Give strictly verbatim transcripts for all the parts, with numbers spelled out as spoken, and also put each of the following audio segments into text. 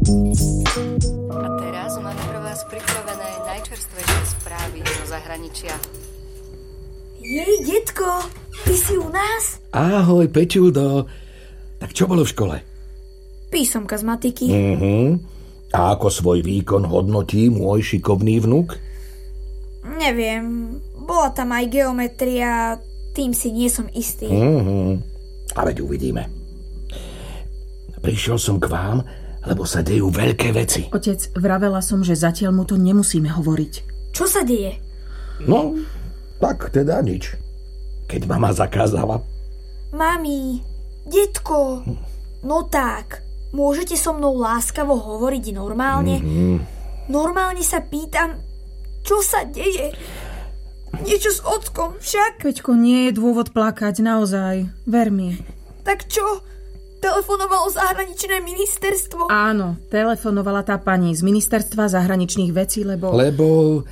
A teraz máme pre vás pripravené najčerstvejšie správy zo zahraničia. Jej, detko, ty si u nás? Ahoj, Peťuldo. Tak čo bolo v škole? Písomka z matiky. Uh-huh. A ako svoj výkon hodnotí môj šikovný vnuk? Neviem, bola tam aj geometria, tým si nie som istý. Uh-huh. A veď uvidíme. Prišiel som k vám, lebo sa dejú veľké veci. Otec, vravela som, že zatiaľ mu to nemusíme hovoriť. Čo sa deje? No, tak teda nič. Keď mama zakázala. Mami, detko, no tak, môžete so mnou láskavo hovoriť normálne? Mm-hmm. Normálne sa pýtam, čo sa deje? Niečo s ockom však. Peťko, nie je dôvod plakať, naozaj. Ver mi. Tak čo? Telefonovalo zahraničné ministerstvo? Áno, telefonovala tá pani z ministerstva zahraničných vecí, lebo... Lebo...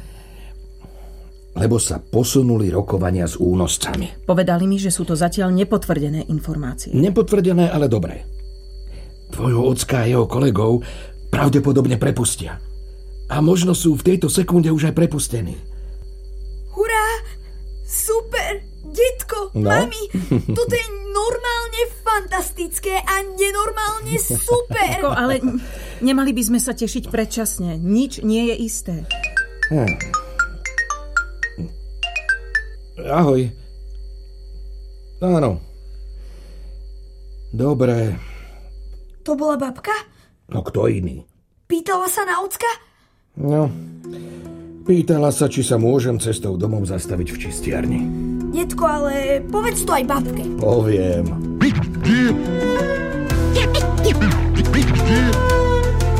Lebo sa posunuli rokovania s únoscami. Povedali mi, že sú to zatiaľ nepotvrdené informácie. Nepotvrdené, ale dobré. Tvojho ocka a jeho kolegov pravdepodobne prepustia. A možno sú v tejto sekunde už aj prepustení. Hurá! Super! Detko, no? Mami, toto je normálne fantastické a nenormálne super. Detko, ale nemali by sme sa tešiť predčasne. Nič nie je isté. Hm. Ahoj. Áno. Dobre. To bola babka? No kto iný? Pýtala sa na ocka? No, pýtala sa, či sa môžem cestou domov zastaviť v čistiarni. Detko, ale povedz to aj babke. Poviem.